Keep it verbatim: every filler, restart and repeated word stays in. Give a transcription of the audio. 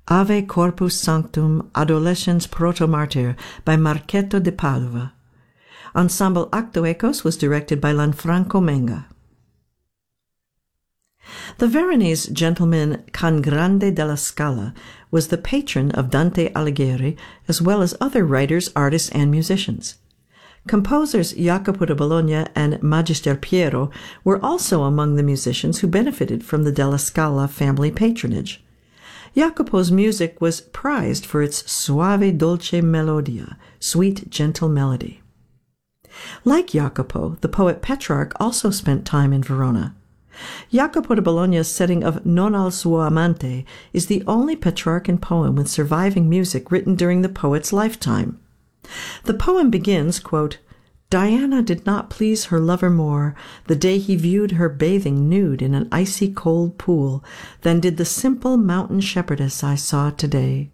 Ave Corpus Sanctum Adolescens Protomartyr by Marchetto de Padova. Ensemble Acto Ecos was directed by Lanfranco Menga. The Veronese gentleman Can Grande della Scala was the patron of Dante Alighieri, as well as other writers, artists, and musicians. Composers Jacopo da Bologna and Magister Piero were also among the musicians who benefited from the Della Scala family patronage. Jacopo's music was prized for its suave dolce melodia, sweet, gentle melody. Like Jacopo, the poet Petrarch also spent time in Verona. Jacopo da Bologna's setting of Non al suo amante is the only Petrarchan poem with surviving music written during the poet's lifetime. The poem begins, quote, Diana did not please her lover more the day he viewed her bathing nude in an icy cold pool than did the simple mountain shepherdess I saw today.